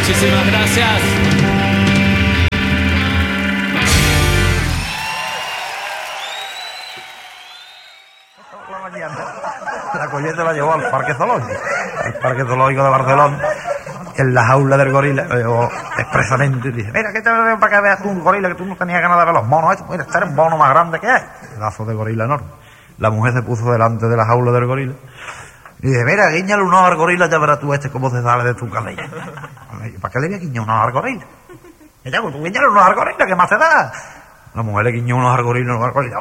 Muchísimas gracias. La colleta la llevó al Parque Zoológico, de Barcelona, en la jaula del gorila. Lo llevó expresamente y dije: mira, que te veo para que veas tú un gorila, que tú no tenías ganas de ver los monos estos. Mira, este es el mono más grande que hay. Pedazo de gorila enorme. La mujer se puso delante de la jaula del gorila y dije: mira, guiñale un ojo al gorila, ya verás tú cómo se sale de tu cabella. ¿Para qué le voy a guiñar un ojo al gorila? Ella, tú guiñale un ojo al gorila, ¿qué más te da? La mujer le guiñó un ojo al gorila,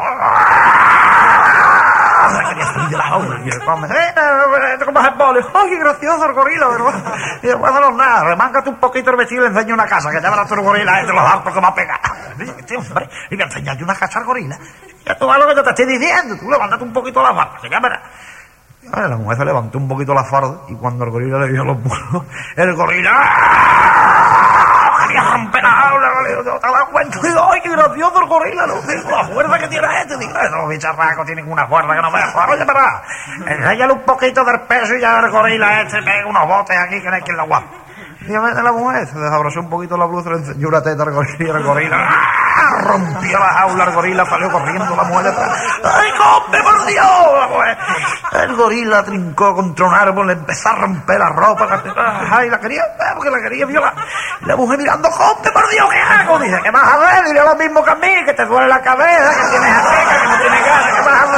quería salir de la jaula y el come, ¿cómo es el boli? ¡Ay, qué gracioso el gorila, verdad! Y después no nada, remángate un poquito el vestido y le enseño una casa, que ya verás tú el gorila, los hartos que me ha pegado. Este hombre, y le enseñaste una casa al gorila. Ya tú vas lo que yo te estoy diciendo, tú levántate un poquito la farda, que ya verás. La mujer se levantó un poquito la farda y cuando el gorila le dio los muslos, el gorila quería romper la jaula, yo te das cuenta, digo, ¡ay, qué gracioso el gorila! ¿No? Digo, la fuerza que tiene este, digo, esos bicharracos tienen una fuerza que no me deja. Oye, para, enséñale un poquito del peso y ya el gorila este pega unos botes aquí que no hay quien lo aguante. Y la mujer se desabrochó un poquito la blusa, le enseñó una teta al gorila y el gorila rompió la jaula, el gorila salió corriendo, la mujer detrás. ¡Ay, come, por Dios! El gorila trincó contra un árbol, le empezó a romper la ropa, ay, la quería porque la quería violar. Y la mujer mirando: ¡come, por Dios, qué hago! Dice: ¿qué vas a hacer? Dile lo mismo que a mí, que te duele la cabeza, que tienes ateca, que no tienes ganas, ¿qué vas a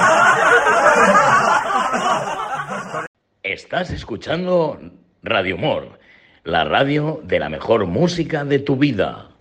hacer? Estás escuchando Radio Humor, la radio de la mejor música de tu vida.